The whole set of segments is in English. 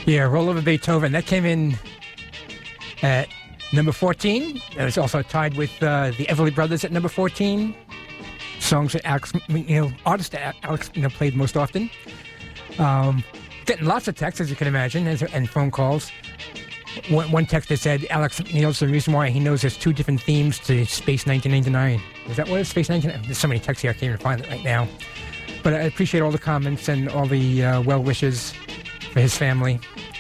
Yeah, Roll Over Beethoven. That came in at number 14. It was also tied with the Everly Brothers at number 14. Songs that Alex, artists that Alex, played most often. Getting lots of texts, as you can imagine, and phone calls. One texter said Alex McNeil's the reason why he knows there's two different themes to Space 1999. Is that what it is? Space 1999? There's so many texts here, I can't even find it right now. But I appreciate all the comments and all the well wishes for his family.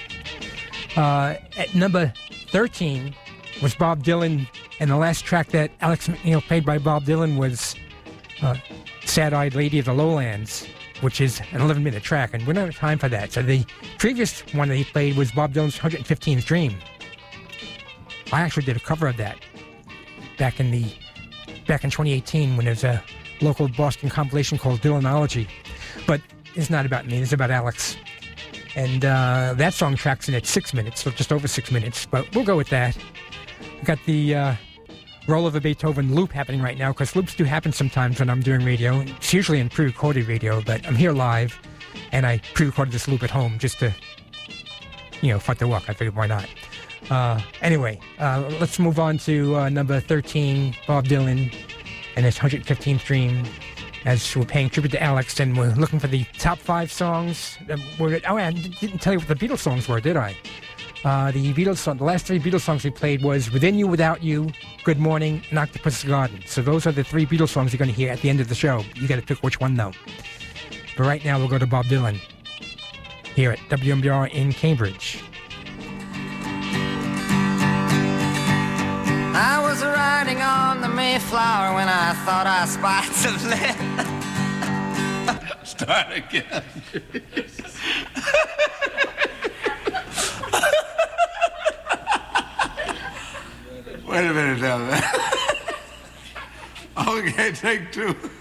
At number 13 was Bob Dylan, and the last track that Alex McNeil played by Bob Dylan was Sad-Eyed Lady of the Lowlands, which is an 11-minute track, and we don't have time for that. So the previous one that he played was Bob Dylan's 115th Dream. I actually did a cover of that back in 2018 when there's a local Boston compilation called Dylanology. But it's not about me, it's about Alex. And that song tracks in at 6 minutes, so just over 6 minutes, but we'll go with that. We got the Roll Over Beethoven loop happening right now, because loops do happen sometimes when I'm doing radio. It's usually in pre-recorded radio, but I'm here live, and I pre-recorded this loop at home just to, fuck the walk. I figured, why not? Anyway, let's move on to number 13, Bob Dylan, and his 115th Dream, as we're paying tribute to Alex, and we're looking for the top 5 songs. I didn't tell you what the Beatles songs were, did I? The last 3 Beatles songs we played was Within You, Without You, Good Morning, and Octopus Garden. So those are the 3 Beatles songs you're going to hear at the end of the show. You got to pick which one, though. But right now, we'll go to Bob Dylan here at WMBR in Cambridge. I was riding on the Mayflower when I thought I spied some land. Start again. Wait a minute now. Okay, take 2.